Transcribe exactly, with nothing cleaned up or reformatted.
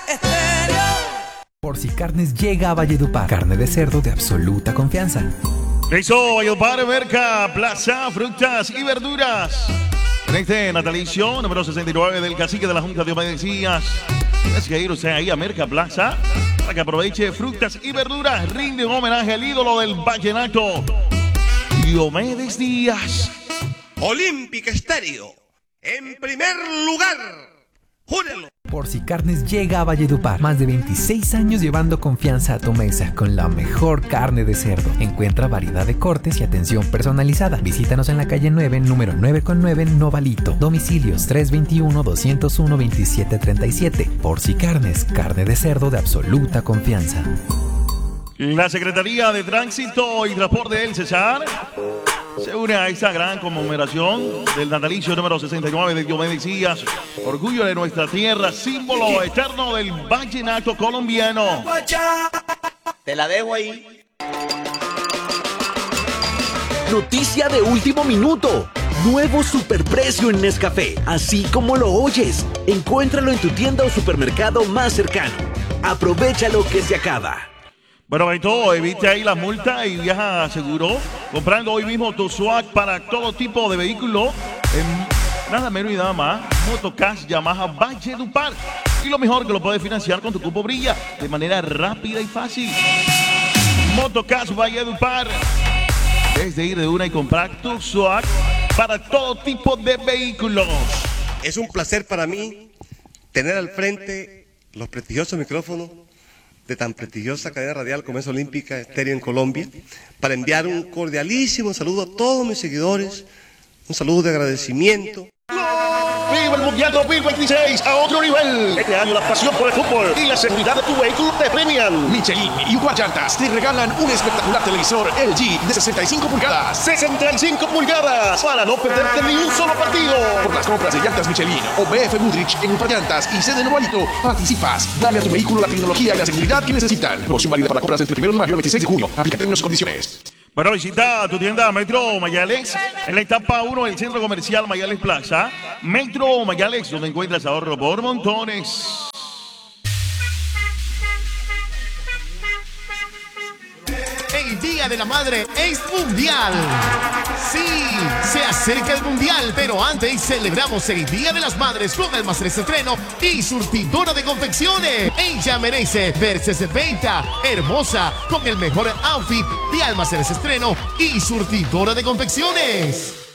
Porci Carnes llega a Valledupar. Carne de cerdo de absoluta confianza. Eso, Valledupar, Merca, Plaza, frutas y verduras. En este natalicio número sesenta y nueve del cacique de la Junta de Obedecías. Tienes que ir usted ahí a Merca Plaza para que aproveche frutas y verduras. Rinde un homenaje al ídolo del vallenato, Diomedes Díaz. Olímpica Estéreo, en primer lugar. ¡Júrelo! Porci Carnes llega a Valledupar. Más de veintiséis años llevando confianza a tu mesa con la mejor carne de cerdo. Encuentra variedad de cortes y atención personalizada. Visítanos en la calle nueve, número nueve con nueve, Novalito. Domicilios tres dos uno, dos cero uno, dos siete tres siete. Porci Carnes, carne de cerdo de absoluta confianza. La Secretaría de Tránsito y Transporte del Cesar se une a esta gran conmemoración del natalicio número sesenta y nueve de Diomedes Díaz, orgullo de nuestra tierra, símbolo eterno del vallenato colombiano. Te la dejo ahí. Noticia de último minuto. Nuevo superprecio en Nescafé, así como lo oyes. Encuéntralo en tu tienda o supermercado más cercano. Aprovecha lo que se acaba. Bueno, Beto, evite ahí la multa y viaja seguro, comprando hoy mismo tu swag para todo tipo de vehículo. En nada menos y nada más, Motocash Yamaha Valledupar. Y lo mejor, que lo puedes financiar con tu cupo Brilla de manera rápida y fácil. Motocash Valledupar. Es de ir de una y comprar tu swag para todo tipo de vehículos. Es un placer para mí tener al frente los prestigiosos micrófonos de tan prestigiosa cadena radial como es Olímpica Estéreo en Colombia, para enviar un cordialísimo saludo a todos mis seguidores, un saludo de agradecimiento. ¡Viva el Mundial dos mil veintiséis a otro nivel! Este año la pasión por el fútbol y la seguridad de tu vehículo te premian. Michelin y Guayantas te regalan un espectacular televisor L G de sesenta y cinco pulgadas. ¡sesenta y cinco pulgadas! Para no perderte ni un solo partido. Por las compras de llantas Michelin o B F Goodrich en Ultrallantas y sede Novalito, participas. Dale a tu vehículo la tecnología y la seguridad que necesitan. Promoción válida para compras entre el primero de mayo y el veintiséis de junio. Aplica términos y condiciones. Bueno, visita tu tienda Metro Mayales en la etapa uno del Centro Comercial Mayales Plaza. Metro Mayales, donde encuentras ahorro por montones. El Día de la Madre es mundial. Sí, se acerca el mundial, pero antes celebramos el Día de las Madres con Almacenes Estreno y surtidora de confecciones. Ella merece verse setenta, hermosa, con el mejor outfit de Almacenes Estreno y surtidora de confecciones.